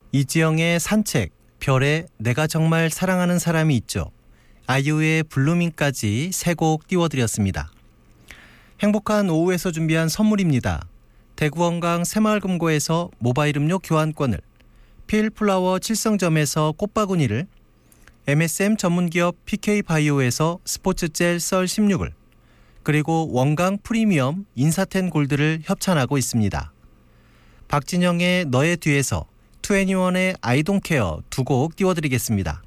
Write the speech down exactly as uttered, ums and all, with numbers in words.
이지영의 산책, 별에 내가 정말 사랑하는 사람이 있죠. 아이유의 블루밍까지 세 곡 띄워드렸습니다. 행복한 오후에서 준비한 선물입니다. 대구원강 새마을금고에서 모바일 음료 교환권을, 필플라워 칠성점에서 꽃바구니를, 엠에스엠 전문기업 피케이바이오에서 스포츠젤 썰 십육을, 그리고 원강 프리미엄 인사텐 골드를 협찬하고 있습니다. 박진영의 너의 뒤에서, 투애니원의 아이 돈 케어 두 곡 띄워드리겠습니다.